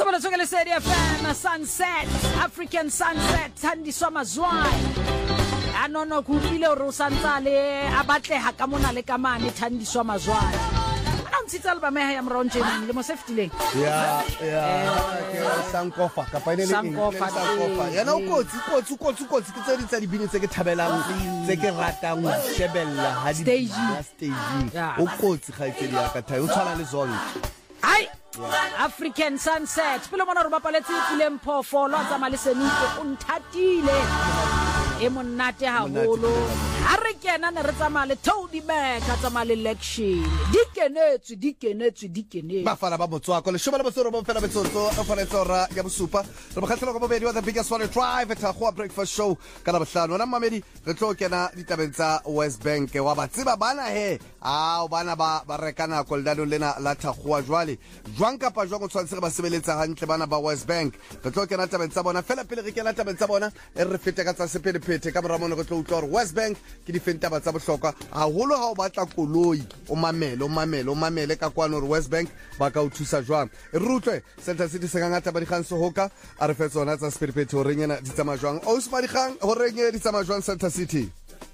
Sobolo tsokele Lesedi FM Sunset African Sunset Thandiswa Mazwai Anono kupile o rosantsale abatleha ka mona le ka mane Thandiswa Mazwai Ntshitse album ya Mronje le mo seftileng ke Sankofa ka painele Sankofa yana ukotsi ke tse di tsa dibini tse ke thabelang tse ke ratang go shebella ha di stage ukotsi ga itse di aka thayo tshwana le zone ai African Sunset pele mona re bapaletse Puleng Phofolo tsa Malesenike o nthatile e monate haholo a re kena ne re tsamaya le Toady Mac a tsamaya le election dikenetswe bafana ba motswako le shobela bosoro bo fela betsotso o fanetse ra ya bosupa re bokhatlhela go bobedi wa the biggest one drive at a breakfast show kana bohlano na mamedi re tlo kena ditabeng tsa West Bank wa ba tseba bana he a bana ba rekana koldano lena la thagwa jwale jwang kapa jwang o tshwantse ba sebeletsa hantle bana ba West Bank re tlo kena tabeng tsa bona fela pele re kena tabeng tsa bona e re fete ka tsa sepelepete ka mora mona go tlo utlwa West Bank ke di fentaba tsa bohlokwa haholo ha o batla koloi o mamele ka kwano re West Bank ba ka o thusa jwang e rutlwe Center City se ngata ba di kganso hoka a re fetsona tsa sepelepete ho rengena di tsama jwang o se ba di kgang ho rengena di tsama jwang Center City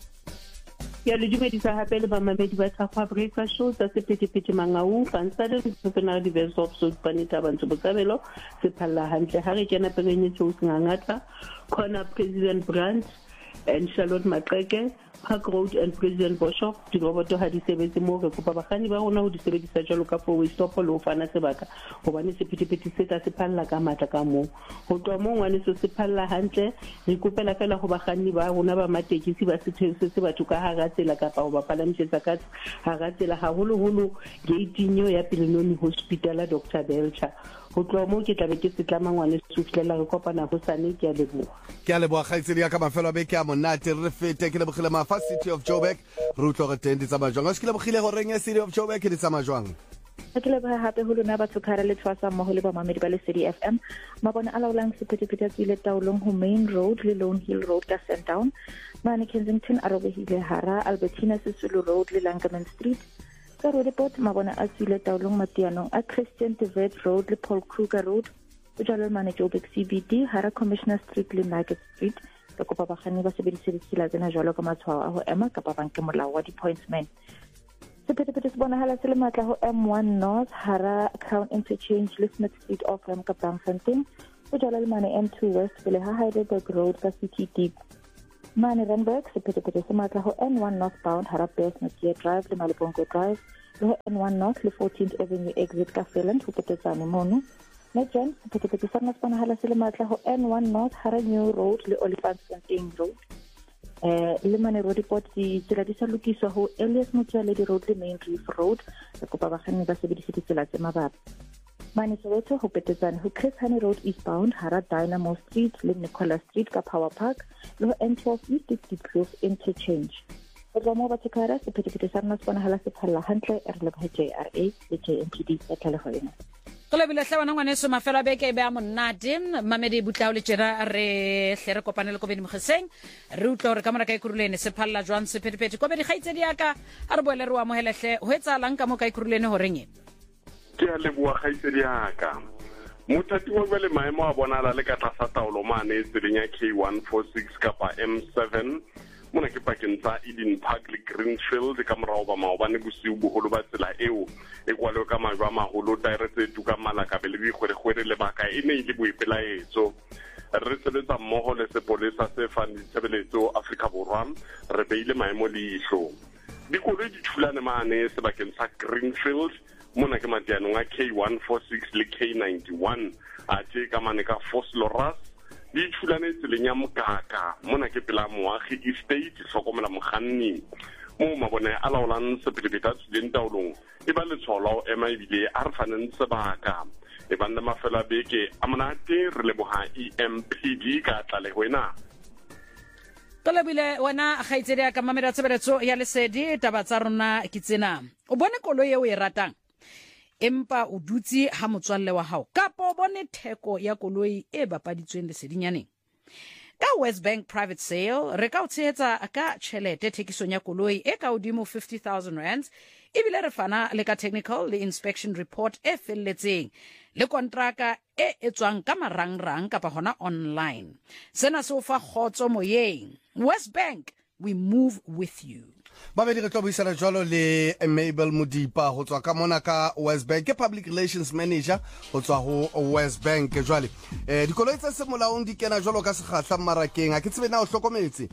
ya le dumedisa hape le bamamedi ba Thakgwa breakfast show tsa sepelepete mangau kansale tsopena di verse of so panita bantu botsabelo se phalla hantle ha re kena pegenyetso o sengangata khona President Brandt and Charlotte Maqeke Park Road and President Boshoff di roboto ha di sebetse mo re kopa bagani ba rona ho di sebedisa jalo ka for stop lo fana sebaka hobane sepelepete se ka se phalla ka matla ka mo ho twa mo ngwane se phalla hantle re kopela fela go bagani ba rona ba matekisi ba sethese se batho ka ha tsela ka pa ho ba palamtsetsa ka ha tsela haholo gating ya Pelenoni Hospital Dr Belcher go tloa mo ke tlabe ke se tlama ngwane se fitlela re kopana go sane ke a leboga gaitsedi ya ka mafelo a beke a monate re fete ke lebogile mafa City of Joburg re utlo re teng di tsamaya jwang a se ke lebogile go reng ya City of Joburg di tsamaya jwang ke leboga hape ho lona batho khara le tshwasa mmoho le bamamedi ba Lesedi FM mabone a laolang sepelepete tsile taolong ho Main Road le Lone Hill Road ka Sandown mane Kensington a robehile hara Albertina Sisulu Road le Langerman Street ka Rodeport mabone a tsile taolong Matianong a Christian de Wet Road le Paul Kruger Road o jalo mane Joburg CBD hara Commissioner Street le Market Street ka kopa bagani ba sebedise ditsela tsena jalo ka matshwao a ho ema kapa banke molao wa di-pointsman sepelepete se bonahala se le matla ho M1 North hara Crown Interchange le Smith Street off ka Braamfontein o jalo le mane M2 West pele ha Heidelberg Road ka City Deep mane Randburg sepelepete se matla ho N1 Northbound hara Best Nakia Drive le Malibongo Drive le N1 North le 14th Avenue exit ka Felland ho petetsane mono Legend sepelepete se bonahala se le matla ho N1 North hara New Road le Olifantsfontein Road le mane Rodeport di tsela di sa lokiswa ho Elias Motswaledi Road le Main Reef Road ka kopa bagani ba sebedise ditsela tse mabapi mane Soweto ho petetsane ho Chris Hani Road eastbound hara Dynamo Street le Nicholas Street ka Power Park le ho N12 East Diepkloof Interchange go mo ba tshekara sepelepete sa rona se bonahala se phalla hantle re leboga JRA le JMTD ya tlhaloganya go lebile tlhabana ngwaneso mafelo a beke e be a monate mamedi butlao le tjena re hle re kopane le kobedi mogeseng re utlo re ka mora ka ikurulene se phalla jwang sepelepete kobedi gaitsedi yaka a re boele re wa mohelehle ho etsalang ka mo ka ikurulene ho reng ke a leboga gaitsedi yaka mothati wa le maemo a bonala le ka tlasa taolo mane tseleng ya K146 kapa M7 mona ke pakeng tsa Eden Park le Greenfield ka morao ba maobane bosiu boholo ba tsela eo e kwalo ka majwa maholo direct tu ka Malakabe le dikgwere le baka e ne ile boipelaetso re sebetsa mmoho le sepolesa se fang ditshebeletso Afrika Borwa re beile maemo leihlo dikoloi di thulane mane sebakeng sa Greenfield mona ke Matianong a K146 le K91 a tse ka mane ka Vosloorus di thulane tseleng ya Mokaka mona ke pela moagi estate hlokomela mokganni mo mabone a laolang sepelepete a tseleng taolong e ba letsholo ema ebile a re faneng sebaka e banda mafela beke a monate re leboga EMPD ka tlaleho ena Tolebile wena gaitsedi ya ka mamedi tsebeletso ya Lesedi taba tsa rona ke tsena o bone koloi eo e ratang empa o dutse ha motswalle wa hao kapa o bone theko ya koloi e bapaditsweng Lesedinyaneng ka West Bank private sale re ka o tshehetsa ka tšhelete thekisong ya koloi e ka hodimo 50,000 rands ebile re fana le ka technical le inspection report e felletseng le kontraka e etswang ka marangrang kapa hona online. Sena se o fa kgotso moyeng. West Bank, we move with you. Babedi re tlo buisana jwalo le Mabel Modipa ho tswa ka mona ka West Bank, ke public relations manager ho tswa ho West Bank. Jwale dikoloi tse se molaong di kena jwalo ka sekgahla mmarakeng, a ke tsebe na o hlokometse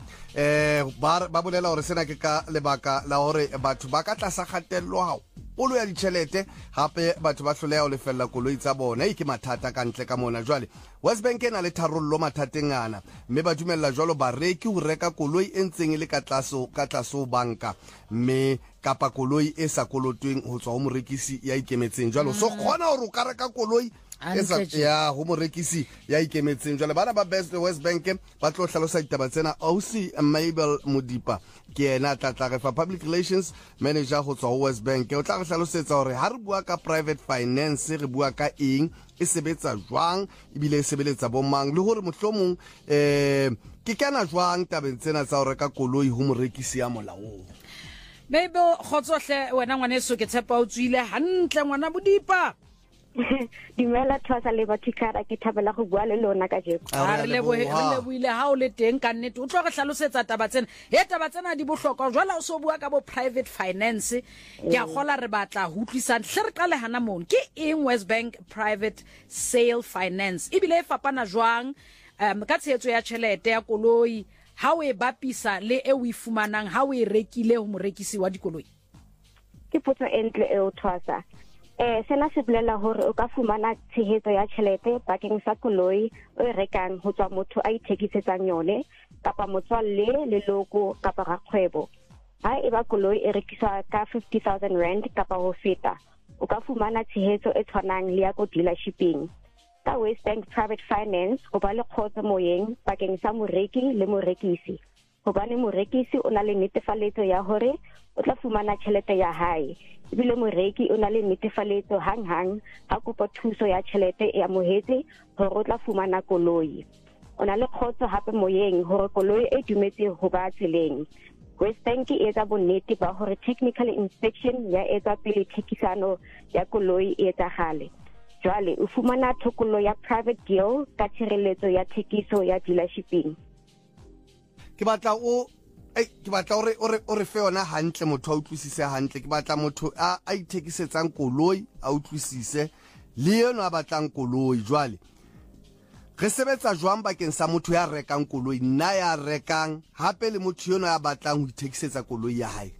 ba bolela hore sena ke ka lebaka la hore batho ba ka tlasa kgatello haholo ya ditjhelete, hape batho ba hloleha ho lefella koloi tsa bona. Ke mathata ka ntle ka mona. Jwale West Bank ena le tharollo mathateng ana, mme ba dumella jwalo bareki ho reka koloi e ntseng le ka tlaso banka, mme kapa koloi e sa kolotweng ho tswa ho morekisi ya ikemetseng. Jwalo so khona hore o ka reka koloi ya ho morekisi ya ikemetseng. Jwale bana ba West Bank ba tlo hlalosa ditaba tsena. Ausi Mabel Modipa ke ena tla re fa public relations manager ho tswa ho West Bank. O tla re hlalosetsa hore ha re bua ka private finance re bua ka eng, e sebetsa jwang, ebile e sebeletsa bomang, le hore mohlomong ke kana jwang tabeng tsena tsa ho reka koloi ho morekisi ya molaong. Mabel, khotsohle wena ngwaneso ke tshepa o tswile hantle ngwana Modipa. Dimela Thwasa le bathikara ke thabela go bua le lona ka jeko. Re lebohile ha o le teng ka nnete o tlo re hlalosetsa taba tsena. Taba tsena di bohlokwa jwala o so bua ka bo private finance. Ke a gola re batla ho utlwisana hle re qale hana mon ke eng West Bank private sale finance ebile e fapana jwang ka tshehetso ya tjhelete ya koloi ha o e bapisa le e o ifumanang ha o e rekile ho morekisi wa dikoloi. Ke potso entle e o Thwasa. Sena se bolela hore o ka fumana tshehetso ya tjhelete bakeng sa koloi o e rekang ho tswa motho a ithekisetsang yone kapa motswalle le loko kapa rakgwebo. Ha eba koloi e rekiswa ka 50,000 rand kapa ho feta, o ka fumana tshehetso e tshwanang le ya ko dealershiping. Ka West Bank private finance o ba le kgotso moyeng bakeng sa moreki le morekisi. Hobane morekisi o na le netefaletso ya hore o tla fumana tjhelete ya hae, ebile moreki o na le netefaletso hang ha kopa thuso ya tjhelete e amohetse hore o tla fumana koloi. O na le kgotso hape moyeng hore koloi e dumetse ho ba tseleng. West Bank e etsa bonnete ba hore technical inspection ya etsa pele thekisano ya koloi e etsagale. Jwale o fumana thokolo ya private deal ka tshireletso ya thekiso ya dealershiping. Ke batla o re fe yona hantle motho a utlwisise hantle. Ke batla motho a ithekisetsang koloi a utlwisise le yena a batlang koloi. Jwale re sebetsa jwang bakeng sa motho ya rekang koloi, nna ya rekang hape le motho yona ya batlang ho ithekisetsa koloi ya hae?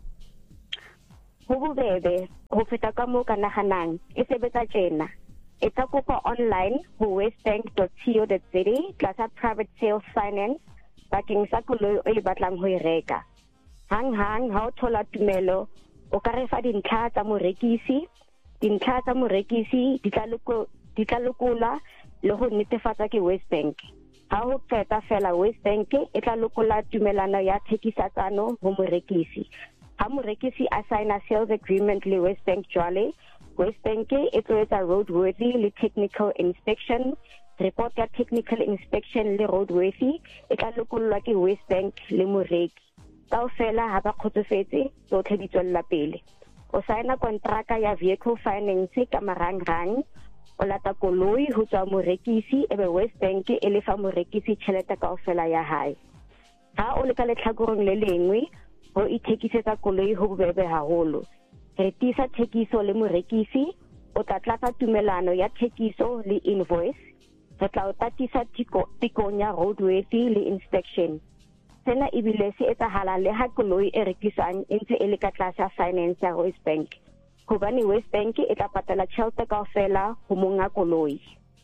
Ho bobebe ho feta ka moo ka nahanang. E sebetsa tjena. E tla kopa online ho westbank.co.za tlasa private sales finance bakeng sa koloi o e batlang ho e reka. Hang ha o thola tumelo o ka re fa dintlha tsa morekisi. Dintlha tsa morekisi di tla lekola le ho netefatsa ke West Bank. Ha ho qeta fela West Bank e tla lekola tumelano ya thekisetsano ho morekisi. Ha morekisi a signa sales agreement le West Bank jwale, West Bank e tlo etsa roadworthy le technical inspection. Report ya technical inspection le roadworthy e tla lekolwa ke West Bank le moreki. Kaofela ha ba kgotsofetse tsotlhe di tswella pele. O signa kontraka ya vehicle finance ka marangrang, o lata koloi ho tswa morekisi ebe West Bank e lefa morekisi tjhelete kaofela ya hae. Ha o le ka lehlakoreng le lengwe ho ithekisetsa koloi ho bobebe haholo. Re tisa thekiso le morekisi, o tla tlatsa tumelano ya thekiso le invoice. Re tla o tatisa tikong ya roadworthy le inspection. Sena ebile se etsahala le ha koloi e rekiswang e ntse e le ka tlasa finance ya West Bank. Hobane West Bank e tla patala tjhelete kaofela ho monga koloi.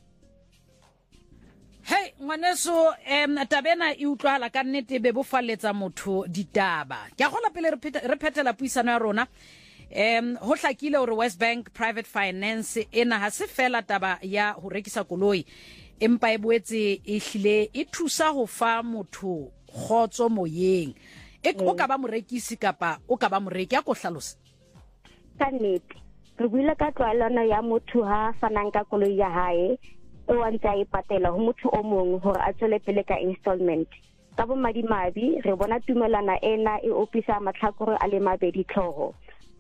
Hey ngwaneso tabena e utlwahala ka nnete be bofaletsa motho ditaba. Ke a gola pele re phethela puisano ya rona. Ho hlakile hore West Bank private finance ena ha se fela taba ya ho rekisa koloi, empa e boetse e hlile e thusa ho fa motho kgotso moyeng. O ka ba morekisi kapa o ka ba moreki, a ko hlalosa. Ka nnete re buile ka tlwaelano ya motho ha fanang ka koloi ya hae e wantsa e patela ho motho o mong hore a tswele pele ka installment. Ka bomadimabe re bona tumelana ena e opisa matlhakore a le mabedi tlhoho.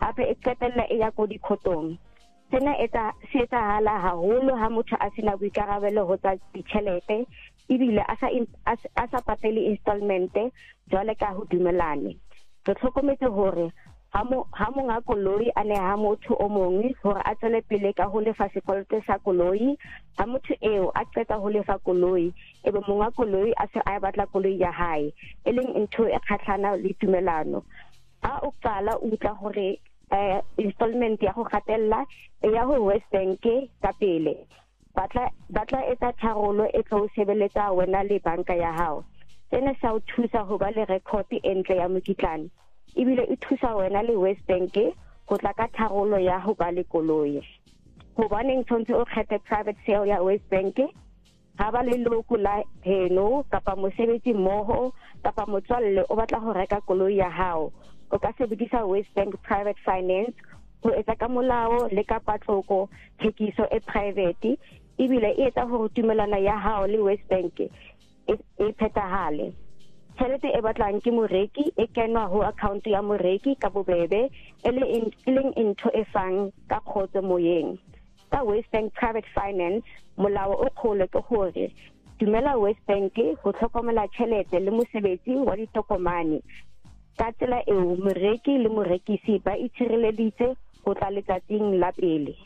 hape e qetella e ya ko dikhotong. Sena se etsahala haholo ha motho a sena boikarabelo ho tsa ditjhelete ebile a sa patele installmente jwale ka ho dumelane. Re tlhokometse hore ha monga koloi a neha motho o mongwe hore a tswele pele ka ho lefa sekoloto sa koloi, ha motho eo a qeta ho lefa koloi ebe monga koloi a se a batla koloi ya hae e leng ntho e kgatlhana le tumelano. Ha o qala o tla hore installment ya go gatella ya ho West Bank ka pele batla etsa tharolo e tlo sebeletsa wena le banka ya hao. Sena sa o thusa ho ba le record entle ya mokitlane ebile e thusa wena le West Bank go tla ka tharolo ya ho ba le koloi. Hobaneng tshwantse o kgethe private sale ya West Bank? Ha ba le loko la heno kapa mosebetsi mmoho kapa motswalle o batla ho reka koloi ya hao, o ka sebedisa West Bank Private Finance ho etsa ka molao le ka patloko thekiso e private ebile e etsa hore tumelana ya hao le West Bank e phethahale. Tjhelete e batlang ke moreki e kenwa ho account ya moreki ka bobebe e leng ntho e fang ka kgotso moyeng. Ka West Bank Private Finance molao o kgolo ke hore dumela West Bank ho tlhokomela tjhelete le mosebetsi wa ditokomane. Ka tsela eo moreki le morekisi ba itshireleditse go tla letsatsing la pele.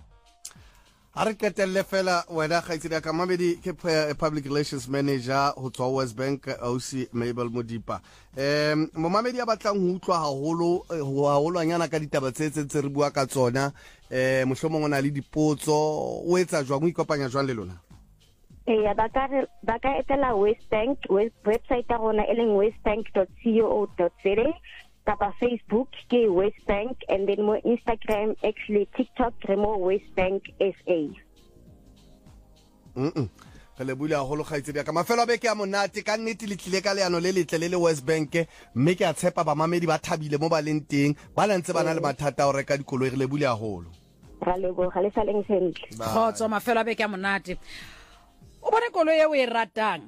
a re qetelle fela wena kgaitsedi ya ka Mamedi ke public relations manager ho tswa West Bank ausi Mabel Modipa. Mo Mamedi a batlang ho utlwa haholwanyana ka ditaba tse re bua ka tsona, mohlomong o na le dipotso o etsa jwang o ikopanya jwang le lona? Ba ka etela West Bank website ya rona e leng westbank.co.za kapa Facebook ke West Bank and then mo Instagram, actually TikTok re mo West Bank SA. Re le bula holo kgaitsedi ka mafelo a beke a monate ka nnete le tlile ka leano le letle le West Bank, mme ke a tshepa ba mamedi ba thabile mo ba leng teng ba lantse bana le mathata o reka dikoloi. Re le bula holo ra lebo ga le saleng sentle khotso mafelo a beke a monate. O bona koloi e o e ratang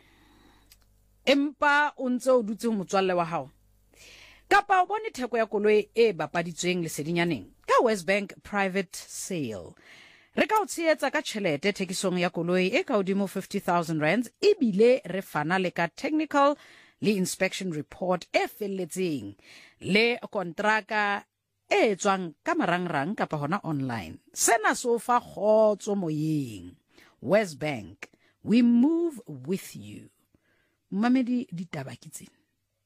empa o ntse o dutse ho motswalle wa hao kapa o bone theko ya koloi e bapaditsweng lesedinyaneng ka West Bank Private Sale. Re ka o tshehetsa ka tjhelete thekisong ya koloi e ka hodimo 50,000 rands ebile re fana le ka technical le inspection report e felletseng le kontraka e tswang ka marangrang kapa hona online. Sena so fa khotso moyeng. West Bank, we move with you. Mamedi ditaba ke tsena.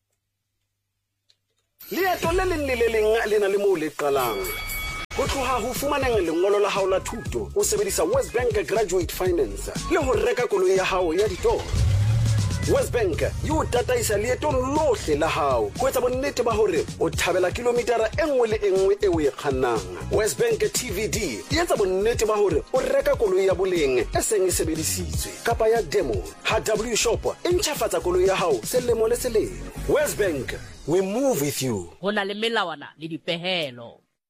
Leeto le leng le leng le na le mo le qalang. Go tloha ho fumaneng lengolo la hao la thuto o sebedisa West Bank Graduate Finance le ho reka koloi ya hao ya ditoro. West Bank yo tataisa leetong lohle la hao go etsa bonnete ba hore o thabela kilometara enngwe le enngwe e o e kgannang. West Bank TVD e etsa bonnete ba hore o reka koloi ya boleng e seng e sebedisitswe kapa ya demo. HW Shop e ntjhafatsa koloi ya hao selemo le selemo. West Bank, we move with you. Hona le melawana le dipehelo.